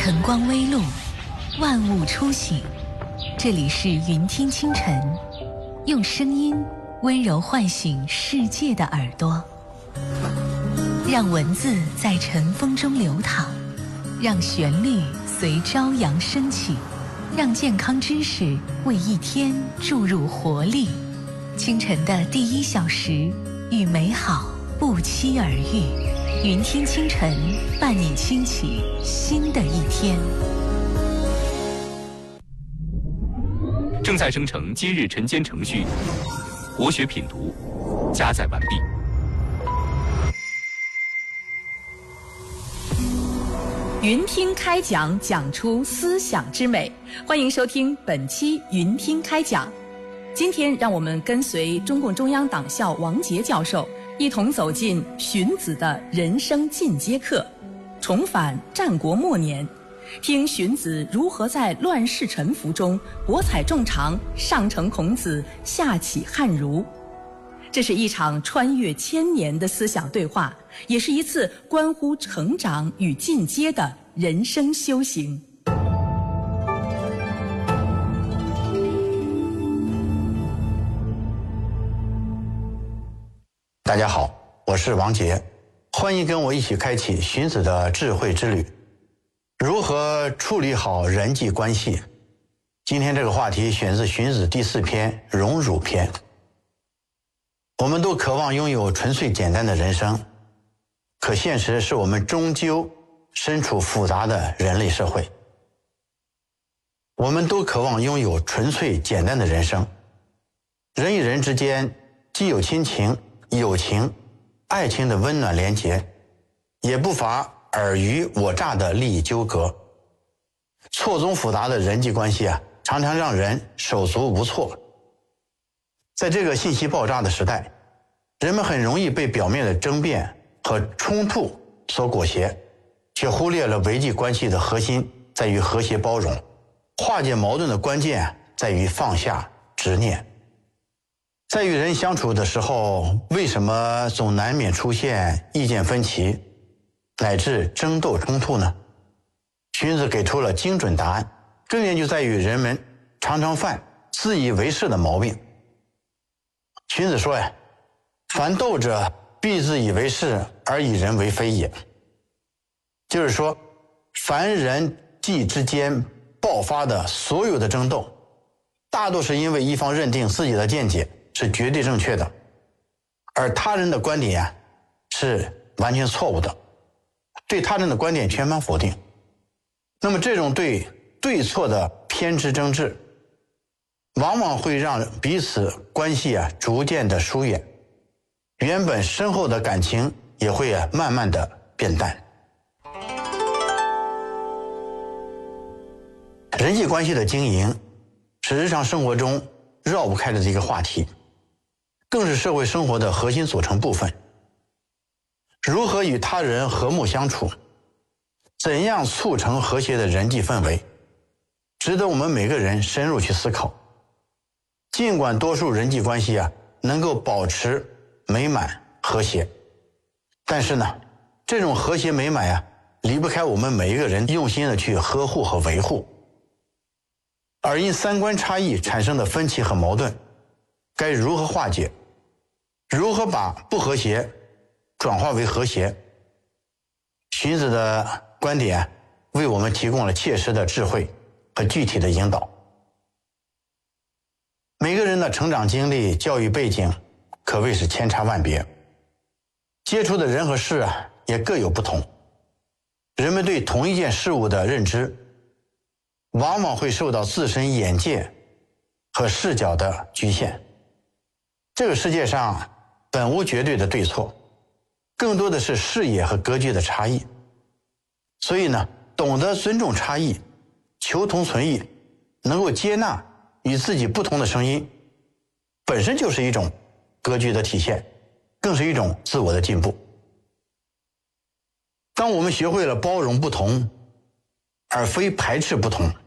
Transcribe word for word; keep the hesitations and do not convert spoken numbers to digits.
晨光微露，万物初醒。这里是云听清晨，用声音温柔唤醒世界的耳朵，让文字在晨风中流淌，让旋律随朝阳升起，让健康知识为一天注入活力。清晨的第一小时，与美好不期而遇。云听清晨，伴你轻启新的一天。 正在生成今日晨间程序，国学品读加载完毕。 云听开讲，讲出思想之美。欢迎收听本期云听开讲。今天让我们跟随中共中央党校王杰教授，一同走进荀子的人生进阶课，重返战国末年，听荀子如何在乱世沉浮中博采众长，上承孔子，下启汉儒。这是一场穿越千年的思想对话，也是一次关乎成长与进阶的人生修行。 大家好，我是王杰，欢迎跟我一起开启荀子的智慧之旅。如何处理好人际关系？今天这个话题选自荀子第四篇《荣辱篇》。我们都渴望拥有纯粹简单的人生，可现实是我们终究身处复杂的人类社会。我们都渴望拥有纯粹简单的人生，人与人之间既有亲情、友情、爱情的温暖连结，也不乏尔虞我诈的利益纠葛。错综复杂的人际关系啊，常常让人手足无措。在这个信息爆炸的时代，人们很容易被表面的争辩和冲突所裹挟，却忽略了维系关系的核心在于和谐包容，化解矛盾的关键在于放下执念。在与人相处的时候，为什么总难免出现意见分歧乃至争斗冲突呢？荀子给出了精准答案，根源就在于人们常常犯自以为是的毛病。荀子说呀，凡斗者必自以为是而以人为非也。就是说，凡人际之间爆发的所有的争斗，大多是因为一方认定自己的见解是绝对正确的，而他人的观点啊是完全错误的，对他人的观点全盘否定。那么这种对对错的偏执争执，往往会让彼此关系啊逐渐的疏远，原本深厚的感情也会啊慢慢的变淡。人际关系的经营是日常生活中绕不开的一个话题，更是社会生活的核心组成部分。如何与他人和睦相处，怎样促成和谐的人际氛围，值得我们每个人深入去思考。尽管多数人际关系啊能够保持美满和谐，但是呢，这种和谐美满啊离不开我们每一个人用心的去呵护和维护。而因三观差异产生的分歧和矛盾，该如何化解？如何把不和谐转化为和谐？荀子的观点为我们提供了切实的智慧和具体的引导。每个人的成长经历、教育背景可谓是千差万别，接触的人和事啊也各有不同。人们对同一件事物的认知，往往会受到自身眼界和视角的局限。这个世界上本无绝对的对错，更多的是视野和格局的差异。所以呢，懂得尊重差异，求同存异，能够接纳与自己不同的声音，本身就是一种格局的体现，更是一种自我的进步。当我们学会了包容不同，而非排斥不同，